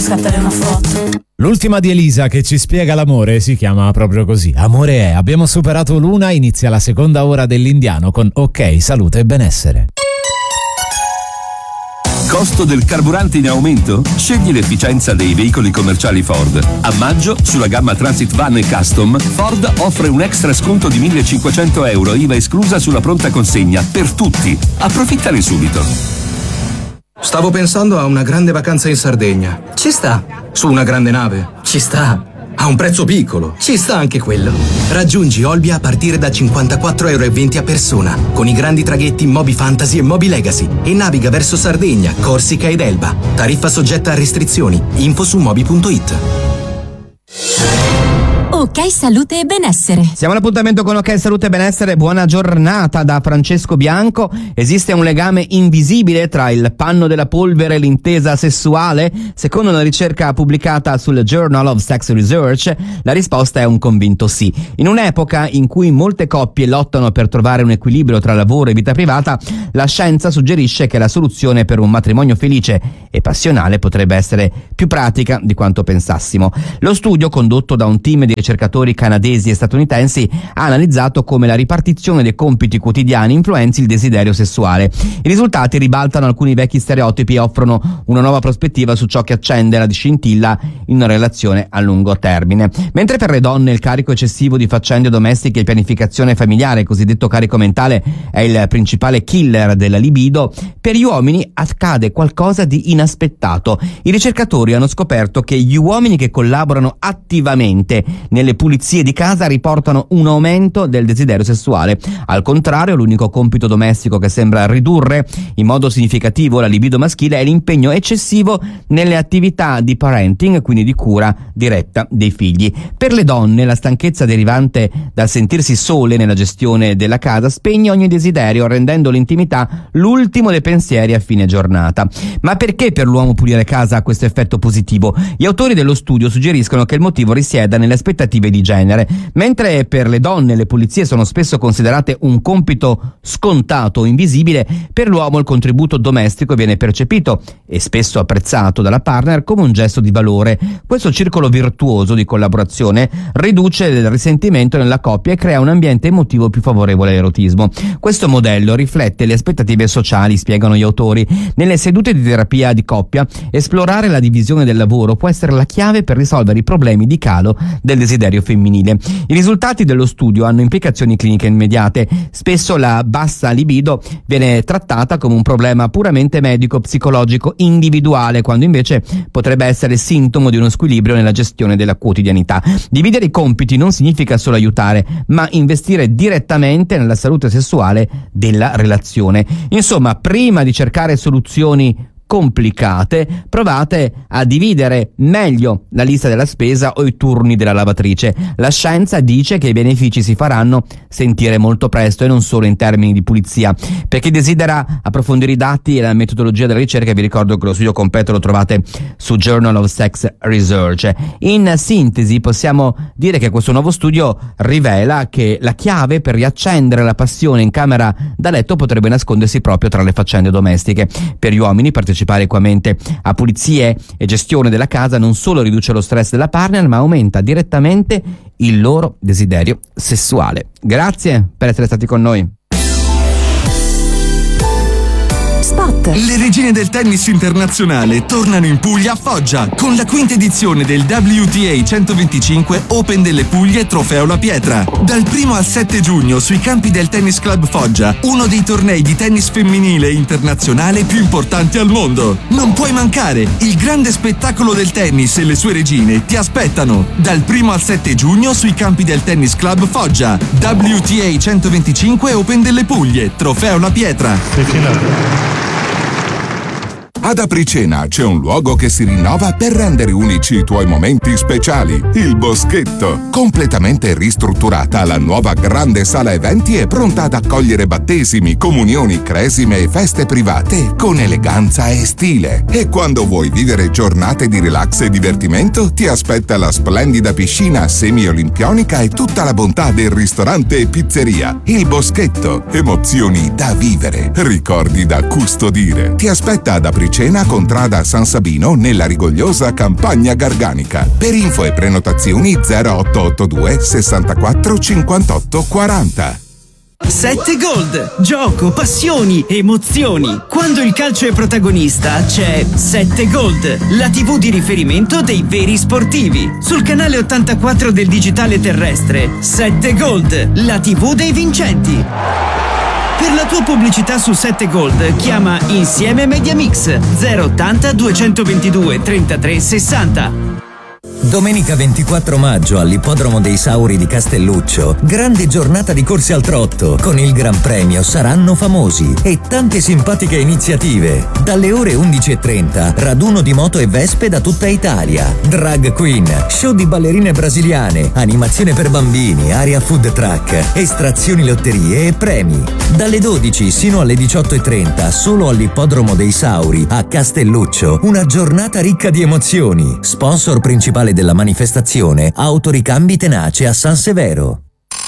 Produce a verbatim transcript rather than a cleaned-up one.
scattare una foto. L'ultima di Elisa che ci spiega l'amore si chiama proprio così, Amore è. Abbiamo superato l'una, inizia la seconda ora dell'Indiano con Ok, salute e benessere. Costo del carburante in aumento? Scegli l'efficienza dei veicoli commerciali Ford. A maggio, sulla gamma Transit Van e Custom, Ford offre un extra sconto di millecinquecento euro, I V A esclusa sulla pronta consegna, per tutti. Approfittane subito. Stavo pensando a una grande vacanza in Sardegna. Ci sta. Su una grande nave. Ci sta. A un prezzo piccolo. Ci sta anche quello. Raggiungi Olbia a partire da cinquantaquattro euro e venti a persona, con i grandi traghetti Moby Fantasy e Moby Legacy, e naviga verso Sardegna, Corsica ed Elba. Tariffa soggetta a restrizioni. Info su moby punto it. Ok, salute e benessere. Siamo all'appuntamento con Ok, salute e benessere. Buona giornata da Francesco Bianco. Esiste un legame invisibile tra il panno della polvere e l'intesa sessuale? Secondo una ricerca pubblicata sul Journal of Sex Research, la risposta è un convinto sì. In un'epoca in cui molte coppie lottano per trovare un equilibrio tra lavoro e vita privata, la scienza suggerisce che la soluzione per un matrimonio felice e passionale potrebbe essere più pratica di quanto pensassimo. Lo studio, condotto da un team di ricercatori canadesi e statunitensi, ha analizzato come la ripartizione dei compiti quotidiani influenzi il desiderio sessuale. I risultati ribaltano alcuni vecchi stereotipi e offrono una nuova prospettiva su ciò che accende la scintilla in una relazione a lungo termine. Mentre per le donne il carico eccessivo di faccende domestiche e pianificazione familiare, cosiddetto carico mentale, è il principale killer della libido, per gli uomini accade qualcosa di inaspettato. I ricercatori hanno scoperto che gli uomini che collaborano attivamente nelle pulizie di casa riportano un aumento del desiderio sessuale. Al contrario, l'unico compito domestico che sembra ridurre in modo significativo la libido maschile è l'impegno eccessivo nelle attività di parenting, quindi di cura diretta dei figli. Per le donne la stanchezza derivante dal sentirsi sole nella gestione della casa spegne ogni desiderio, rendendo l'intimità l'ultimo dei pensieri a fine giornata. Ma perché per l'uomo pulire casa ha questo effetto positivo? Gli autori dello studio suggeriscono che il motivo risieda nelle aspettative di genere. Mentre per le donne le pulizie sono spesso considerate un compito scontato o invisibile, per l'uomo il contributo domestico viene percepito e spesso apprezzato dalla partner come un gesto di valore. Questo circolo virtuoso di collaborazione riduce il risentimento nella coppia e crea un ambiente emotivo più favorevole all'erotismo. Questo modello riflette le aspettative sociali, spiegano gli autori. Nelle sedute di terapia di coppia, esplorare la divisione del lavoro può essere la chiave per risolvere i problemi di calo del desiderio femminile. I risultati dello studio hanno implicazioni cliniche immediate. Spesso la bassa libido viene trattata come un problema puramente medico-psicologico individuale, quando invece potrebbe essere sintomo di uno squilibrio nella gestione della quotidianità. Dividere i compiti non significa solo aiutare, ma investire direttamente nella salute sessuale della relazione. Insomma, prima di cercare soluzioni complicate, provate a dividere meglio la lista della spesa o i turni della lavatrice. La scienza dice che i benefici si faranno sentire molto presto e non solo in termini di pulizia. Per chi desidera approfondire i dati e la metodologia della ricerca, vi ricordo che lo studio completo lo trovate su Journal of Sex Research. In sintesi, possiamo dire che questo nuovo studio rivela che la chiave per riaccendere la passione in camera da letto potrebbe nascondersi proprio tra le faccende domestiche. Per gli uomini, partecipare equamente a pulizie e gestione della casa non solo riduce lo stress della partner, ma aumenta direttamente il loro desiderio sessuale. Grazie per essere stati con noi. Spot. Le regine del tennis internazionale tornano in Puglia a Foggia con la quinta edizione del W T A centoventicinque Open delle Puglie Trofeo La Pietra. Dal primo al sette giugno sui campi del Tennis Club Foggia, uno dei tornei di tennis femminile internazionale più importanti al mondo. Non puoi mancare, il grande spettacolo del tennis e le sue regine ti aspettano. Dal primo al sette giugno sui campi del Tennis Club Foggia. W T A centoventicinque Open delle Puglie Trofeo La Pietra. Ad Apricena c'è un luogo che si rinnova per rendere unici i tuoi momenti speciali. Il Boschetto. Completamente ristrutturata, la nuova grande sala eventi è pronta ad accogliere battesimi, comunioni, cresime e feste private con eleganza e stile. E quando vuoi vivere giornate di relax e divertimento, ti aspetta la splendida piscina semi-olimpionica e tutta la bontà del ristorante e pizzeria. Il Boschetto. Emozioni da vivere, ricordi da custodire. Ti aspetta ad Apricena Tricena, contrada San Sabino, nella rigogliosa Campagna Garganica. Per info e prenotazioni zero otto otto due sessantaquattro cinquantotto quaranta. sette Gold. Gioco, passioni, emozioni. Quando il calcio è protagonista c'è sette Gold, la tivù di riferimento dei veri sportivi. Sul canale ottantaquattro del digitale terrestre, sette Gold, la tivù dei vincenti. Per la tua pubblicità su sette Gold chiama Insieme Mediamix zero ottanta duecentoventidue trentatré sessanta. Domenica ventiquattro maggio all'Ippodromo dei Sauri di Castelluccio, grande giornata di corse al trotto, con il Gran Premio Saranno Famosi e tante simpatiche iniziative. Dalle ore undici e trenta, raduno di moto e vespe da tutta Italia, drag queen, show di ballerine brasiliane, animazione per bambini, area food truck, estrazioni lotterie e premi. Dalle dodici sino alle diciotto e trenta, solo all'Ippodromo dei Sauri a Castelluccio, una giornata ricca di emozioni. Sponsor principale della manifestazione, Autoricambi Tenace a San Severo.